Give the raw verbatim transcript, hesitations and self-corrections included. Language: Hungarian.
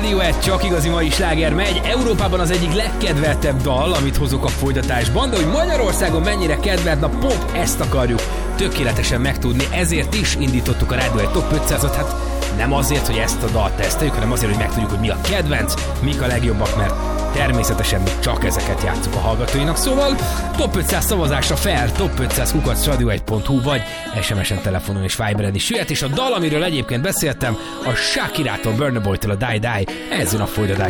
Radiohead, csak igazi mai sláger megy. Európában az egyik legkedveltebb dal, amit hozok a folytatásban, de hogy Magyarországon mennyire kedvelt, na pont ezt akarjuk tökéletesen megtudni, ezért is indítottuk a Radiohead Top ötszázat, hát nem azért, hogy ezt a dalt teszteljük, hanem azért, hogy megtudjuk, hogy mi a kedvenc, mik a legjobbak, mert természetesen mi csak ezeket játszuk a hallgatóinak. Szóval Top ötszáz szavazásra fel, top ötszáz kukac radiohead pont hu vagy es em es-en, telefonon és Viberen is jöhet, és a dal, amiről egyébként beszéltem, a Shakirától, Burna Boytól a Die Die, ez jön a folytatás.